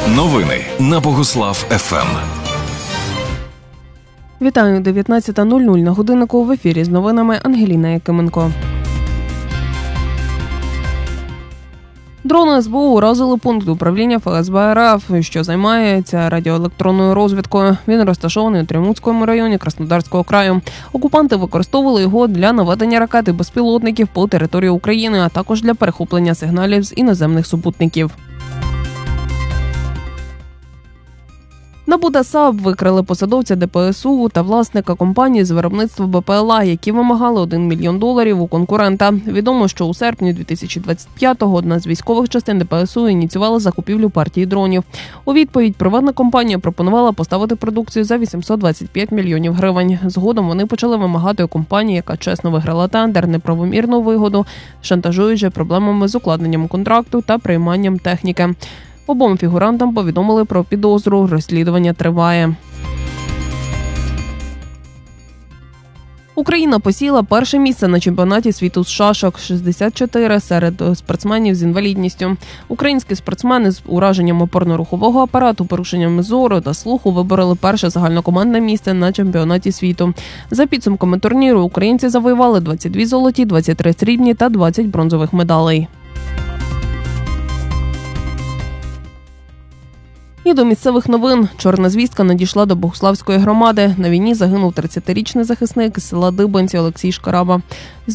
Новини на Богуслав ФМ. Вітаю, 19:00 на годиннику, в ефірі з новинами Ангеліна Якименко. Дрони СБУ уразили пункт управління ФСБ РФ, що займається радіоелектронною розвідкою. Він розташований у Тримуцькому районі Краснодарського краю. Окупанти використовували його для наведення ракет і безпілотників по території України, а також для перехоплення сигналів з іноземних супутників. НАБУ та САП викрили посадовця ДПСУ та власника компанії з виробництва БПЛА, які вимагали $1 мільйон у конкурента. Відомо, що у серпні 2025-го одна з військових частин ДПСУ ініціювала закупівлю партії дронів. У відповідь приватна компанія пропонувала поставити продукцію за 825 мільйонів гривень. Згодом вони почали вимагати у компанії, яка чесно виграла тендер, неправомірну вигоду, шантажуючи проблемами з укладенням контракту та прийманням техніки. Обом фігурантам повідомили про підозру, розслідування триває. Україна посіла перше місце на чемпіонаті світу з шашок – 64 серед спортсменів з інвалідністю. Українські спортсмени з ураженням опорно-рухового апарату, порушеннями зору та слуху вибороли перше загальнокомандне місце на чемпіонаті світу. За підсумками турніру українці завоювали 22 золоті, 23 срібні та 20 бронзових медалей. І до місцевих новин. Чорна звістка надійшла до Богуславської громади. На війні загинув 30-річний захисник з села Дибанці Олексій Шкараба. З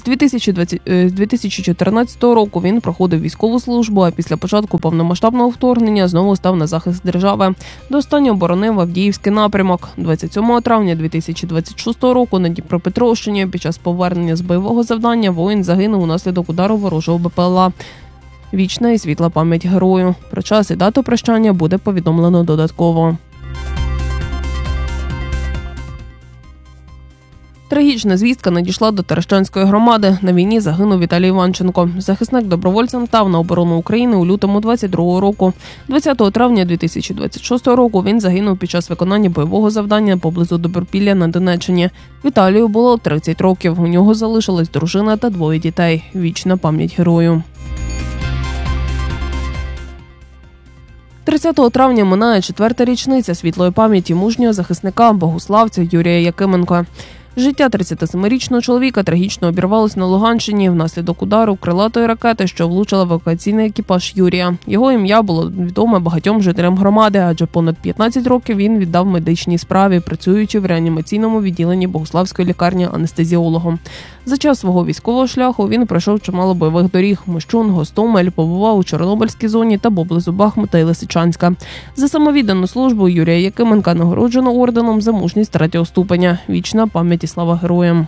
2014 року він проходив військову службу, а після початку повномасштабного вторгнення знову став на захист держави. До останнього боронив Авдіївський напрямок. 27 травня 2026 року на Дніпропетровщині під час повернення з бойового завдання воїн загинув унаслідок удару ворожого БПЛА. Вічна і світла пам'ять герою. Про час і дату прощання буде повідомлено додатково. Трагічна звістка надійшла до Таращанської громади. На війні загинув Віталій Іванченко. Захисник добровольцем став на оборону України у лютому 22-го року. 20 травня 2026 року він загинув під час виконання бойового завдання поблизу Добропілля на Донеччині. Віталію було 30 років. У нього залишилась дружина та 2 дітей. Вічна пам'ять герою. 30 травня минає 4-та річниця світлої пам'яті мужнього захисника, богуславця Юрія Якименка. Життя 37-річного чоловіка трагічно обірвалось на Луганщині внаслідок удару крилатої ракети, що влучила в евакуаційний екіпаж Юрія. Його ім'я було відоме багатьом жителям громади, адже понад 15 років він віддав медичній справі, працюючи в реанімаційному відділенні Богуславської лікарні анестезіологом. За час свого військового шляху він пройшов чимало бойових доріг – Мощун, Гостомель, побував у Чорнобильській зоні та поблизу Бахмута і Лисичанська. За самовіддану службу Юрія Якименка нагороджено орденом за мужність 3-го ступеня. Вічна пам'ять і слава героям.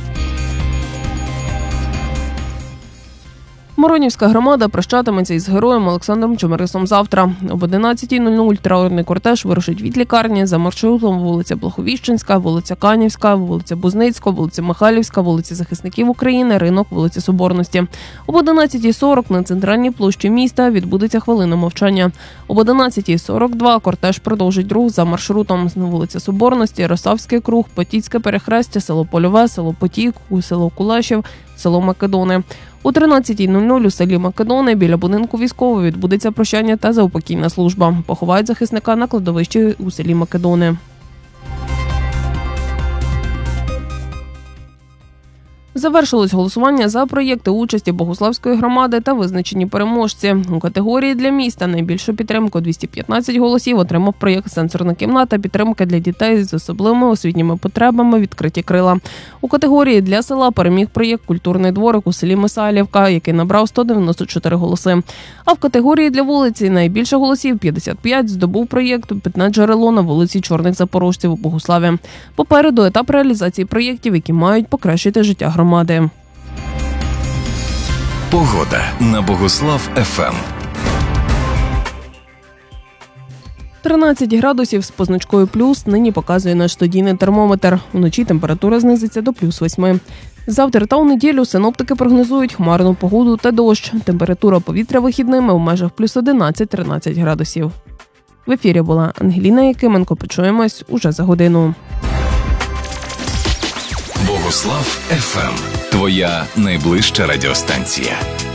Моронівська громада прощатиметься із героєм Олександром Чемерисом завтра. Об 11:00 траурний кортеж вирушить від лікарні за маршрутом вулиця Благовіщенська, вулиця Канівська, вулиця Бузницька, вулиця Михайлівська, вулиця Захисників України, ринок, вулиця Соборності. Об 11:40 на центральній площі міста відбудеться хвилина мовчання. Об 11:42 кортеж продовжить рух за маршрутом вулиця Соборності, Росавський круг, Потіцьке перехрестя, село Польове, село Потік, село Кулешів, село Македони. О 13:00 у селі Македони біля будинку військового відбудеться прощання та заупокійна служба. Поховають захисника на кладовищі у селі Македони. Завершилось голосування за проєкти участі Богуславської громади та визначені переможці. У категорії для міста найбільшу підтримку – 215 голосів отримав проєкт «Сенсорна кімната. Підтримка для дітей з особливими освітніми потребами. Відкриті крила». У категорії для села переміг проєкт «Культурний дворик» у селі Мисайлівка, який набрав 194 голоси. А в категорії для вулиці найбільше голосів – 55 здобув проєкт «Питне джерело» на вулиці Чорних Запорожців у Богуславі. Попереду етап реалізації проєктів, які мають покращити життя громади. Погода на Богуслав ФМ. 13 градусів з позначкою плюс нині показує наш студійний термометр. Уночі температура знизиться до +8. Завтра та у неділю синоптики прогнозують хмарну погоду та дощ. Температура повітря вихідними в межах +11-13 градусів. В ефірі була Ангеліна Якименко. Почуємось уже за годину. Богуслав ФМ. Твоя найближча радіостанція.